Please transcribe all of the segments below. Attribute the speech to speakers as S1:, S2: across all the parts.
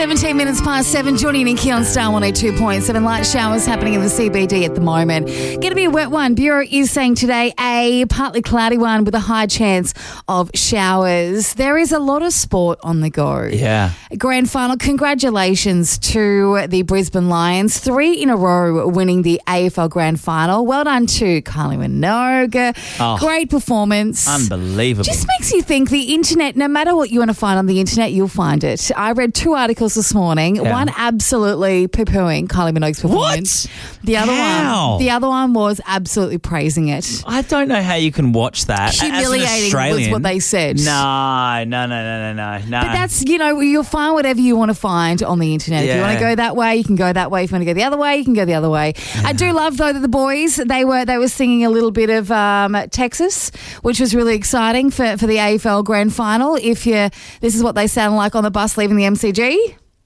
S1: 17 minutes past 7, Johnny and Nikki on Star 102.7. Light showers happening in the CBD at the moment. Going to be a wet one. Bureau is saying today a partly cloudy one with a high chance of showers. There is a lot of sport on the go.
S2: Yeah.
S1: Grand final. Congratulations to the Brisbane Lions. 3 in a row winning the AFL Grand Final. Well done to Kylie Minogue.
S2: Oh,
S1: great performance.
S2: Unbelievable.
S1: Just makes you think the internet, no matter what you want to find on the internet, you'll find it. I read 2 articles this morning.
S2: Yeah.
S1: One absolutely poo-pooing Kylie Minogue's performance.
S2: What?
S1: The other one was absolutely praising it.
S2: I don't know how you can watch that.
S1: Humiliating was what they said.
S2: No.
S1: But that's, you'll find whatever you want to find on the internet. If you want to go that way, you can go that way. If you want to go the other way, you can go the other way. Yeah. I do love, though, that the boys, they were singing a little bit of Texas, which was really exciting for the AFL Grand Final. This is what they sound like on the bus leaving the MCG.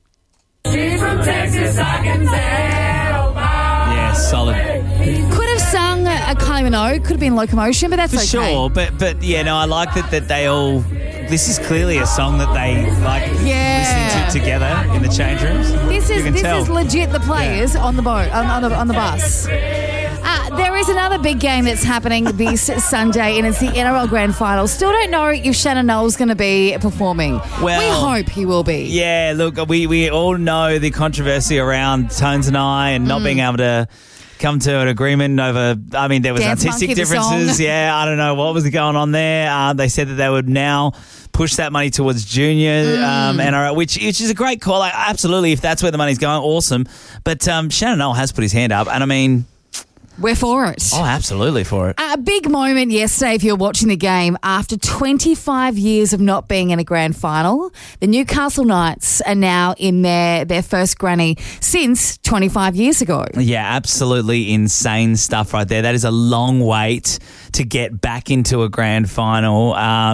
S3: She's from Texas, I can tell by
S2: yeah, solid.
S1: Could have sung a Kylie Minogue, could have been Locomotion, but that's
S2: for
S1: okay.
S2: Sure, but yeah, no, I like that they all. This is clearly a song that they listening to together in the change rooms.
S1: This is legit the players on the boat on the bus. There is another big game that's happening this Sunday, and it's the NRL Grand Final. Still don't know if Shannon Knowles going to be performing.
S2: Well,
S1: we hope he will be.
S2: Yeah, look, we all know the controversy around Tones and I and not being able to come to an agreement over, there was
S1: Dance
S2: artistic
S1: Monkey,
S2: differences. Yeah, I don't know what was going on there. They said that they would now push that money towards junior NRL, which is a great call. Absolutely, if that's where the money's going, awesome. But Shannon Knowles has put his hand up, and
S1: we're for it.
S2: Oh, absolutely for it.
S1: A big moment yesterday, if you're watching the game, after 25 years of not being in a grand final, the Newcastle Knights are now in their first granny since 25 years ago.
S2: Yeah, absolutely insane stuff right there. That is a long wait to get back into a grand final.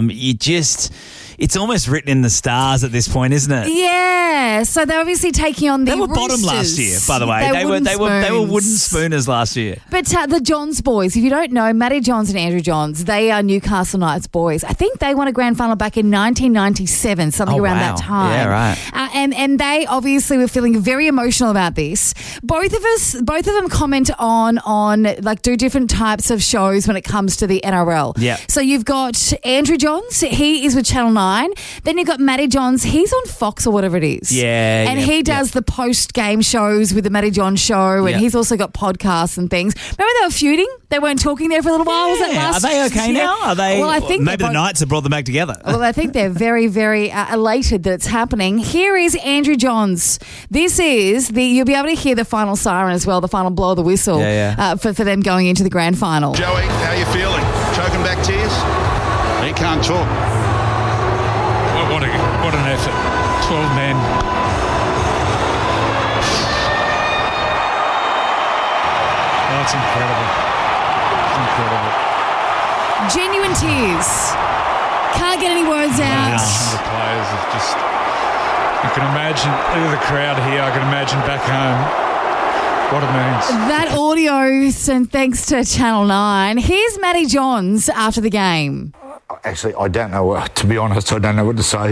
S2: It's almost written in the stars at this point, isn't it?
S1: Yeah. So they're obviously taking on the
S2: They were
S1: Roosters.
S2: bottom last year, by the way. They were wooden spooners last year.
S1: But the Johns boys, if you don't know, Matty Johns and Andrew Johns, they are Newcastle Knights boys. I think they won a grand final back in 1997, something around that time.
S2: Yeah, right.
S1: And they obviously were feeling very emotional about this. Both of them comment on do different types of shows when it comes to the NRL.
S2: Yeah.
S1: So you've got Andrew Johns, he is with Channel 9. Then you've got Matty Johns, he's on Fox or whatever it is.
S2: Yeah.
S1: And he does the post-game shows with the Matty Johns show, and he's also got podcasts and things. Remember they were feuding? They weren't talking there for a little while. Was that last
S2: Are they okay
S1: year?
S2: now? Are they?
S1: Well, I think
S2: maybe the Knights have brought them back together.
S1: Well, I think they're very, very elated that it's happening. Here is Andrew Johns. This is you'll be able to hear the final siren as well, the final blow of the whistle for them going into the grand final.
S4: Joey, how you feeling? Choking back tears? He can't talk.
S5: What an effort. 12 men. Oh, it's incredible. It's incredible.
S1: Genuine tears. Can't get any words out.
S5: The players have just... You can imagine, look at the crowd here. I can imagine back home what it means.
S1: That audio, and thanks to Channel 9. Here's Matty Johns after the game.
S4: Actually, I don't know. To be honest, I don't know what to say.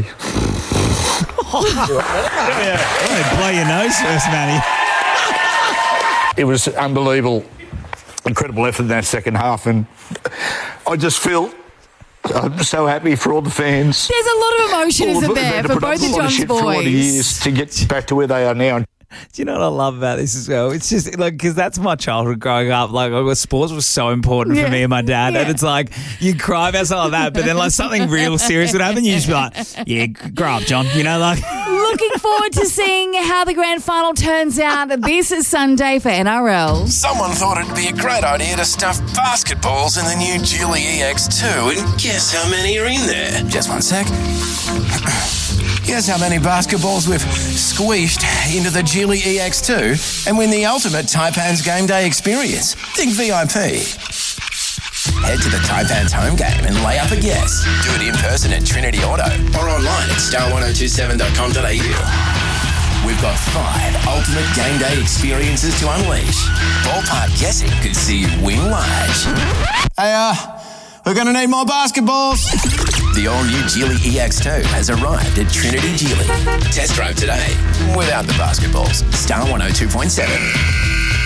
S2: Blow your nose first, Matty.
S4: It was unbelievable, incredible effort in that second half, and I'm so happy for all the fans.
S1: There's a lot of emotion, isn't there, for both the Johns boys.
S4: For a lot of years to get back to where they are now.
S2: Do you know what I love about this as well? It's just because that's my childhood growing up. Sports was so important for me and my dad, and it's like you cry about something like that, but then something real serious would happen. You just be like, "Yeah, grow up, John."
S1: Looking forward to seeing how the grand final turns out this Sunday for NRL.
S6: Someone thought it'd be a great idea to stuff basketballs in the new Geely EX2, and guess how many are in there? Just one sec. Guess how many basketballs we've squeezed into the Geely EX2 and win the ultimate Taipans game day experience. Think VIP. Head to the Taipans home game and lay up a guess. Do it in person at Trinity Auto or online at star1027.com.au. We've got 5 ultimate game day experiences to unleash. Ballpark guessing could see you win large. Hey, we're going to need more basketballs. The all-new Geely EX2 has arrived at Trinity Geely. Test drive today without the basketballs. Star 102.7.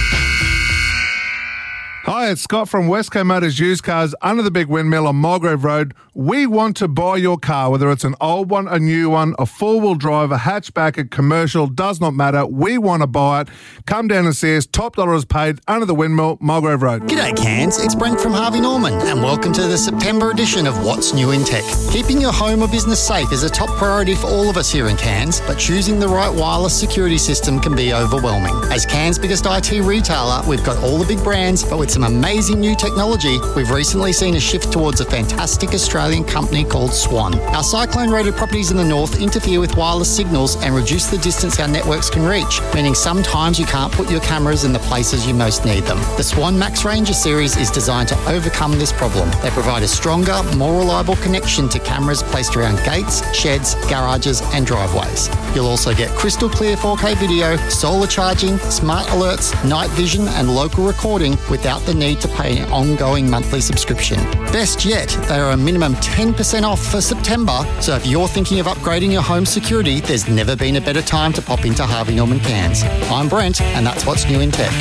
S7: Hi, it's Scott from Westco Motors Used Cars under the Big Windmill on Mulgrove Road. We want to buy your car, whether it's an old one, a new one, a four-wheel drive, a hatchback, a commercial, does not matter. We want to buy it. Come down and see us. Top dollar is paid under the Windmill, Mulgrove Road.
S8: G'day Cairns, it's Brent from Harvey Norman and welcome to the September edition of What's New in Tech. Keeping your home or business safe is a top priority for all of us here in Cairns, but choosing the right wireless security system can be overwhelming. As Cairns' biggest IT retailer, we've got all the big brands, but with some amazing new technology, we've recently seen a shift towards a fantastic Australian company called Swan. Our cyclone-rated properties in the north interfere with wireless signals and reduce the distance our networks can reach, meaning sometimes you can't put your cameras in the places you most need them. The Swan Max Ranger series is designed to overcome this problem. They provide a stronger, more reliable connection to cameras placed around gates, sheds, garages and driveways. You'll also get crystal clear 4K video, solar charging, smart alerts, night vision and local recording without the need to pay an ongoing monthly subscription. Best yet, they are a minimum 10% off for September, so if you're thinking of upgrading your home security, there's never been a better time to pop into Harvey Norman Cairns. I'm Brent, and that's What's New in Tech.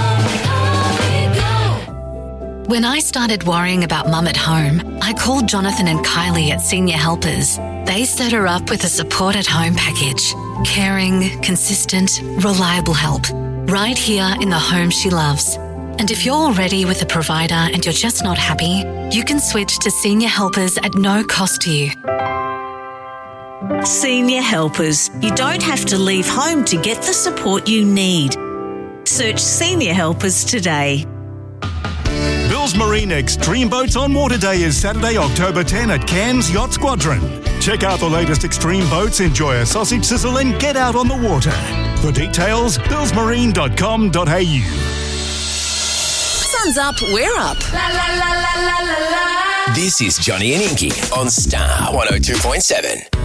S9: When I started worrying about Mum at home, I called Jonathan and Kylie at Senior Helpers. They set her up with a support at home package. Caring, consistent, reliable help. Right here in the home she loves. And if you're already with a provider and you're just not happy, you can switch to Senior Helpers at no cost to you.
S10: Senior Helpers. You don't have to leave home to get the support you need. Search Senior Helpers today.
S11: Bill's Marine Extreme Boats on Water Day is Saturday, October 10 at Cairns Yacht Squadron. Check out the latest extreme boats, enjoy a sausage sizzle and get out on the water. For details, billsmarine.com.au.
S10: Sun's up, we're up.
S3: La la la la la la la.
S6: This is Johnny and Inky on Star 102.7.